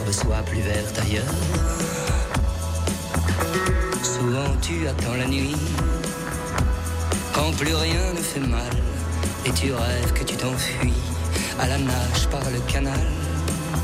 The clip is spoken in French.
l'herbe soit plus verte ailleurs. Souvent tu attends la nuit, quand plus rien ne fait mal, et tu rêves que tu t'enfuis à la nage par le canal.